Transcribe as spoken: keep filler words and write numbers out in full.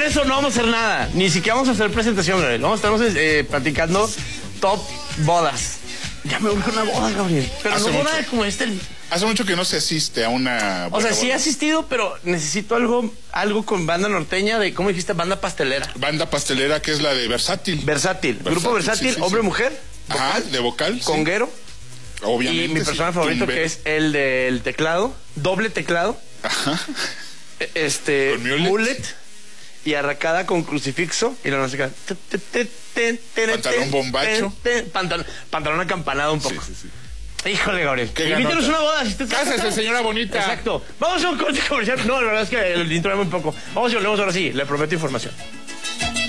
eso no vamos a hacer nada. Ni siquiera vamos a hacer presentación, Gabriel. Vamos a estar eh, platicando top bodas. Ya me urge una boda, Gabriel. Pero Hace no boda mucho. como este. Hace mucho que no se asiste a una... O sea, sí he boda. asistido, pero necesito algo algo con banda norteña de, ¿cómo dijiste? Banda pastelera. Banda pastelera que es la de Versátil. Versátil. Versátil, Grupo versátil, sí, sí, hombre, sí. mujer. Ajá, Vocal, de vocal. sí. conguero. Obviamente. Y mi personaje sí, favorito, tumbero. que es el del teclado. Doble teclado. Ajá. Este. Con mullet. mullet. Y arracada con crucifixo. Y la música. Pantalón bombacho. Pantalón, pantalón acampanado un poco. Sí, sí, sí. Híjole, Gabriel. Qué Invítanos ganota. una boda. Si usted está Cásese, casado. señora bonita. Exacto. Vamos a un corte comercial. No, la verdad es que el intro era muy poco. Vamos y volvemos ahora sí. Le prometo información.